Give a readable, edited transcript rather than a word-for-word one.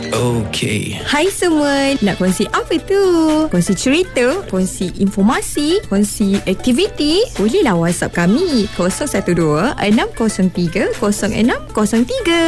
Okey. Hai semua, nak kongsi apa tu? Kongsi cerita, kongsi informasi, kongsi aktiviti? Bolehlah WhatsApp kami 012 603 0603.